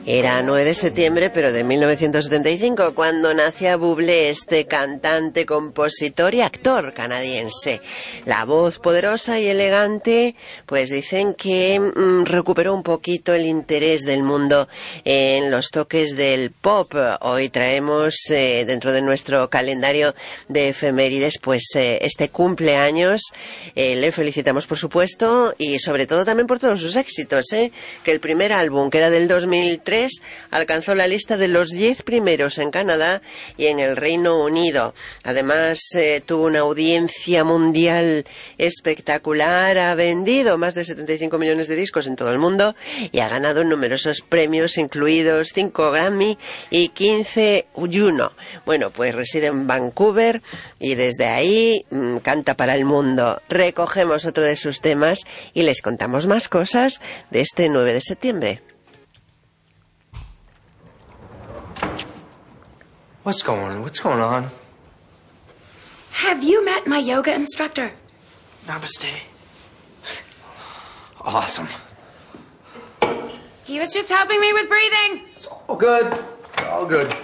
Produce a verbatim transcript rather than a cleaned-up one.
Era nueve de septiembre, pero de mil novecientos setenta y cinco, cuando nacía Bublé, este cantante, compositor y actor canadiense. La voz poderosa y elegante, pues dicen que mmm, recuperó un poquito el interés del mundo en los toques del pop. Hoy traemos eh, dentro de nuestro calendario de efemérides, pues eh, este cumpleaños. Eh, le felicitamos, por supuesto, y sobre todo también por todos sus éxitos, ¿eh? Que el primer álbum, que era del dos mil tres, alcanzó la lista de los diez primeros en Canadá y en el Reino Unido. Además, eh, tuvo una audiencia mundial espectacular, ha vendido más de setenta y cinco millones de discos en todo el mundo y ha ganado numerosos premios, incluidos cinco Grammy y quince Juno. Bueno, pues reside en Vancouver y desde ahí mmm, canta para el mundo. Recogemos otro de sus temas y les contamos más cosas de este nueve de septiembre. What's going What's going on? Have you met my yoga instructor? Namaste. Awesome. He was just helping me with breathing. It's all good. All good.